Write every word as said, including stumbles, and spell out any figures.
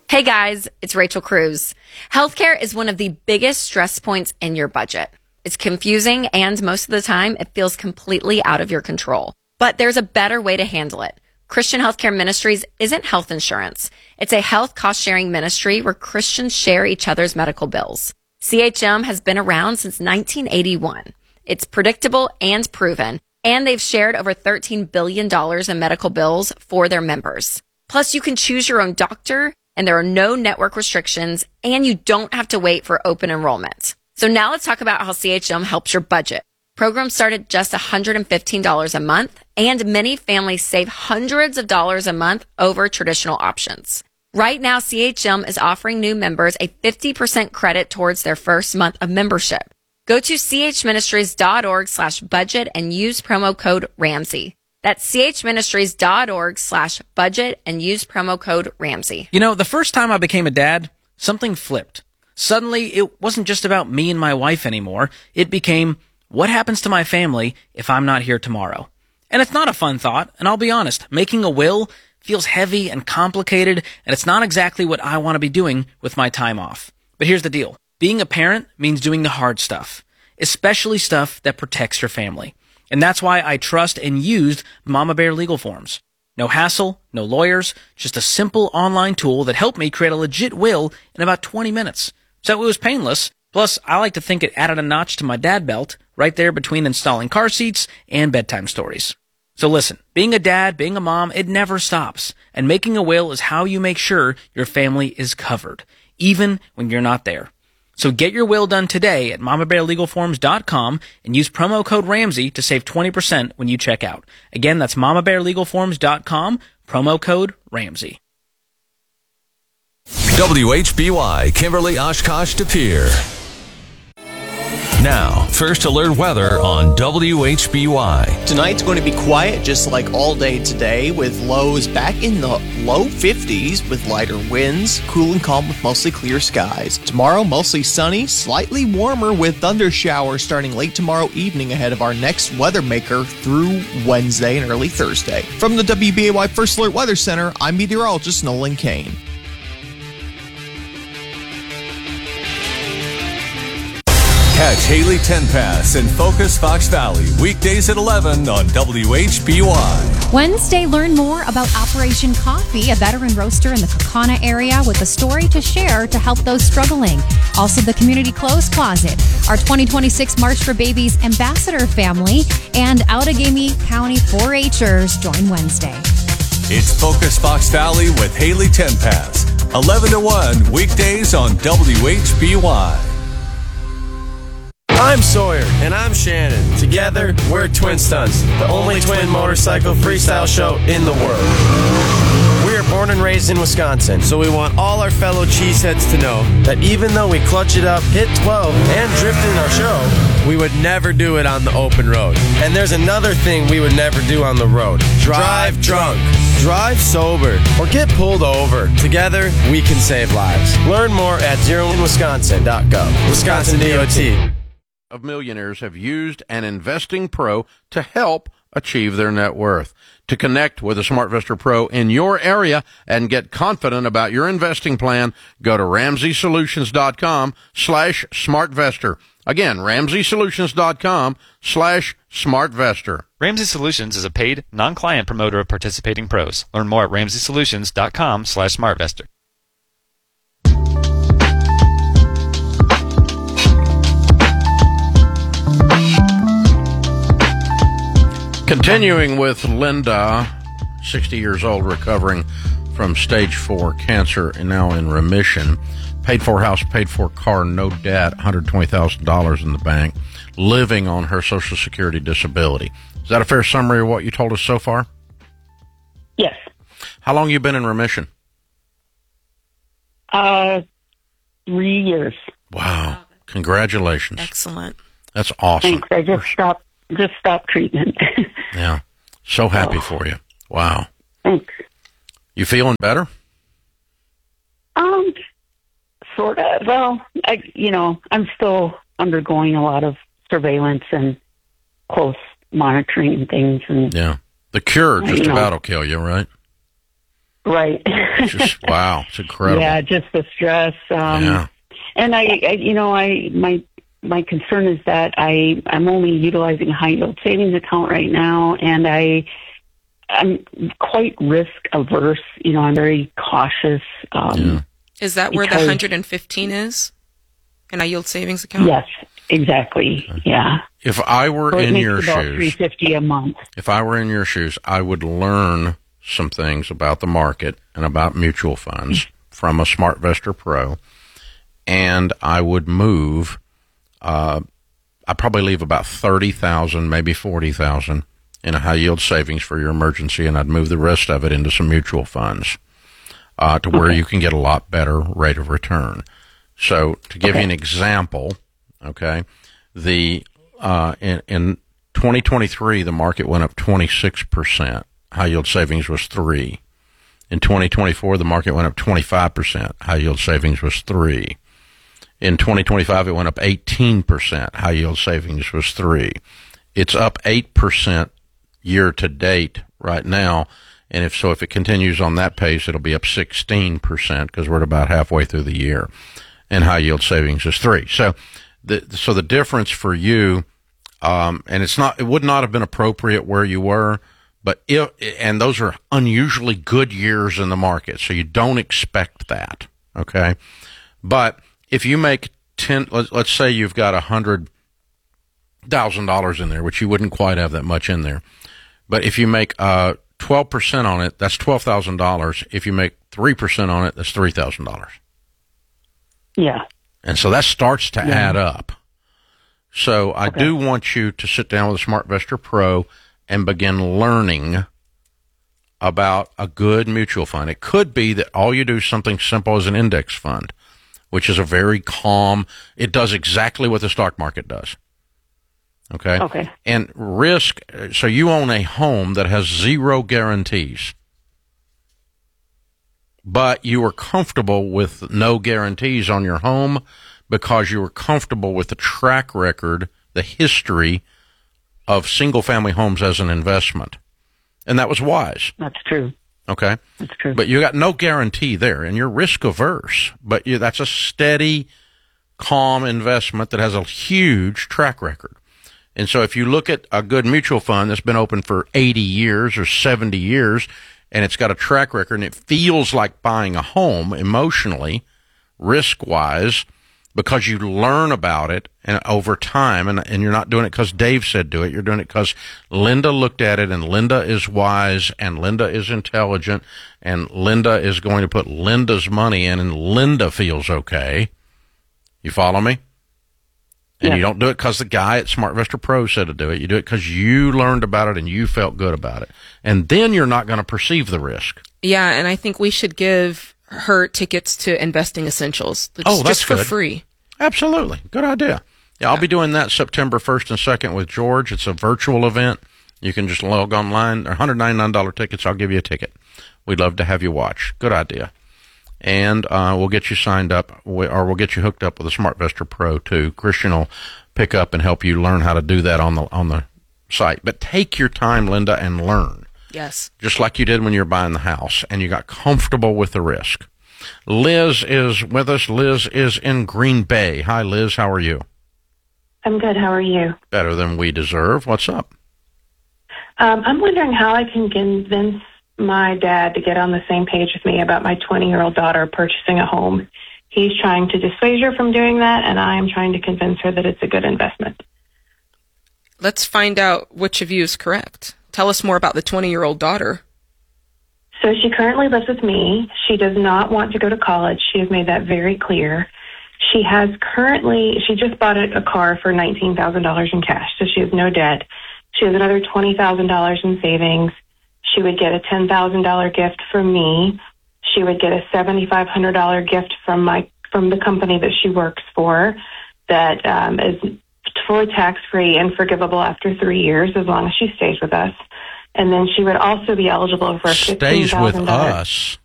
Hey guys, it's Rachel Cruz. Healthcare is one of the biggest stress points in your budget. It's confusing and most of the time it feels completely out of your control. But there's a better way to handle it. Christian Healthcare Ministries isn't health insurance. It's a health cost-sharing ministry where Christians share each other's medical bills. C H M has been around since nineteen eighty-one. It's predictable and proven, and they've shared over thirteen billion dollars in medical bills for their members. Plus, you can choose your own doctor, and there are no network restrictions, and you don't have to wait for open enrollment. So now let's talk about how C H M helps your budget. Programs start at just one hundred fifteen dollars a month, and many families save hundreds of dollars a month over traditional options. Right now, C H M is offering new members a fifty percent credit towards their first month of membership. Go to chministries.org slash budget and use promo code Ramsey. That's chministries.org slash budget and use promo code Ramsey. You know, the first time I became a dad, something flipped. Suddenly, it wasn't just about me and my wife anymore. It became, what happens to my family if I'm not here tomorrow? And it's not a fun thought, and I'll be honest, making a will feels heavy and complicated, and it's not exactly what I want to be doing with my time off. But here's the deal. Being a parent means doing the hard stuff, especially stuff that protects your family. And that's why I trust and used Mama Bear Legal Forms. No hassle, no lawyers, just a simple online tool that helped me create a legit will in about twenty minutes. So it was painless. Plus, I like to think it added a notch to my dad belt, right there between installing car seats and bedtime stories. So listen, being a dad, being a mom, it never stops. And making a will is how you make sure your family is covered, even when you're not there. So get your will done today at mama bear legal forms dot com and use promo code Ramsey to save twenty percent when you check out. Again, that's mama bear legal forms dot com, promo code Ramsey. W H B Y, Kimberly, Oshkosh, De Pere. Now, first alert weather on W H B Y. Tonight's going to be quiet just like all day today, with lows back in the low fifties with lighter winds, cool and calm with mostly clear skies. Tomorrow, mostly sunny, slightly warmer with thunder showers starting late tomorrow evening ahead of our next weather maker through Wednesday and early Thursday. From the W B A Y First Alert Weather Center, I'm meteorologist Nolan Kane. Catch Haley Tenpass and Focus Fox Valley weekdays at eleven on W H B Y. Wednesday, learn more about Operation Coffee, a veteran roaster in the Kaukauna area with a story to share to help those struggling. Also, the Community Clothes Closet, our twenty twenty-six March for Babies ambassador family, and Outagamie County four H'ers join Wednesday. It's Focus Fox Valley with Haley Tenpass, eleven to one weekdays on W H B Y. I'm Sawyer. And I'm Shannon. Together, we're Twin Stunts, the only twin motorcycle freestyle show in the world. We are born and raised in Wisconsin, so we want all our fellow cheeseheads to know that even though we clutch it up, hit twelve, and drift in our show, we would never do it on the open road. And there's another thing we would never do on the road. Drive drunk. Drive sober. Or get pulled over. Together, we can save lives. Learn more at zero in wisconsin dot gov. Wisconsin D O T. Of millionaires have used an investing pro to help achieve their net worth. To connect with a SmartVestor Pro in your area and get confident about your investing plan, go to ramsey solutions dot com slash smartvestor. Again, ramsey solutions dot com slash smartvestor. Ramsey Solutions is a paid, non-client promoter of participating pros. Learn more at ramsey solutions dot com slash smartvestor. Continuing with Linda, sixty years old, recovering from stage four cancer and now in remission. Paid for house, paid for car, no debt, one hundred twenty thousand dollars in the bank, living on her Social Security disability. Is that a fair summary of what you told us so far? Yes. How long have you been in remission? Uh, three years. Wow. Congratulations. Excellent. That's awesome. Thanks. I just stopped, just stopped treatment. Yeah. So happy oh. for you. Wow. Thanks. You feeling better? Um, sort of. Well, I, you know, I'm still undergoing a lot of surveillance and close monitoring and things. And yeah. The cure just you know, about will kill you, right? Right. Just, wow, it's incredible. Yeah, just the stress. Um, yeah. And I, I, you know, I my my concern is that I I'm only utilizing a high yield savings account right now, and I I'm quite risk averse. You know, I'm very cautious. Um, Yeah. Is that where the because- one hundred fifteen is? In a yield savings account? Yes, exactly. Yeah. If I were So it in makes your about shoes, three fifty a month. if I were in your shoes, I would learn some things about the market and about mutual funds from a SmartVestor Pro, and I would move. Uh, I'd probably leave about thirty thousand, maybe forty thousand, in a high yield savings for your emergency, and I'd move the rest of it into some mutual funds uh, to where Okay. you can get a lot better rate of return. So, to give Okay. you an example, okay, the uh, in, in twenty twenty-three the market went up twenty-six percent. High yield savings was three. In twenty twenty-four, the market went up twenty-five percent. High yield savings was three. In twenty twenty-five, it went up eighteen percent. High yield savings was three. It's up eight percent year to date right now. And if so, if it continues on that pace, it'll be up sixteen percent because we're at about halfway through the year. And high yield savings is three. So the, so the difference for you, um, and it's not, it would not have been appropriate where you were. But if, and those are unusually good years in the market, so you don't expect that, okay? But if you make ten, let's, let's say you've got a hundred thousand dollars in there, which you wouldn't quite have that much in there. But if you make uh twelve percent on it, that's twelve thousand dollars. If you make three percent on it, that's three thousand dollars. Yeah. And so that starts to Yeah. add up. So I Okay. do want you to sit down with a SmartVestor Pro and begin learning about a good mutual fund. It could be that all you do is something simple as an index fund, which is a very calm, it does exactly what the stock market does. Okay? Okay. And risk, so you own a home that has zero guarantees, but you are comfortable with no guarantees on your home because you are comfortable with the track record, the history of single-family homes as an investment. And that was wise. That's true. Okay? That's true. But you got no guarantee there, and you're risk-averse. But you, that's a steady, calm investment that has a huge track record. And so if you look at a good mutual fund that's been open for eighty years or seventy years, and it's got a track record, and it feels like buying a home emotionally, risk-wise, because you learn about it and over time, and, and you're not doing it because Dave said do it. You're doing it because Linda looked at it, and Linda is wise, and Linda is intelligent, and Linda is going to put Linda's money in, and Linda feels okay. You follow me? And Yeah. you don't do it because the guy at SmartVestor Pro said to do it. You do it because you learned about it and you felt good about it. And then you're not going to perceive the risk. Yeah, and I think we should give her tickets to Investing Essentials. It's Oh, that's just for good. free. Absolutely. Good idea. Yeah, I'll be doing that September first and second with George. It's a virtual event. You can just log online. They're one hundred ninety-nine dollars tickets. I'll give you a ticket. We'd love to have you watch. Good idea. And uh, we'll get you signed up, or we'll get you hooked up with a SmartVestor Pro too. Christian will pick up and help you learn how to do that on the on the site. But take your time, Linda, and learn. Yes. Just like you did when you were buying the house and you got comfortable with the risk. Liz is with us. Liz is in Green Bay. Hi, Liz. How are you? I'm good. How are you? Better than we deserve. What's up? Um, I'm wondering how I can convince my dad to get on the same page with me about my twenty-year-old daughter purchasing a home. He's trying to dissuade her from doing that, and I'm trying to convince her that it's a good investment. Let's find out which of you is correct. Tell us more about the twenty-year-old daughter. So she currently lives with me. She does not want to go to college. She has made that very clear. She has currently, she just bought a, a car for nineteen thousand dollars in cash, so she has no debt. She has another twenty thousand dollars in savings. She would get a ten thousand dollars gift from me. She would get a seven thousand five hundred dollars gift from my from the company that she works for that um, is fully tax-free and forgivable after three years as long as she stays with us. And then she would also be eligible for a Stays fifteen thousand with dollars. us.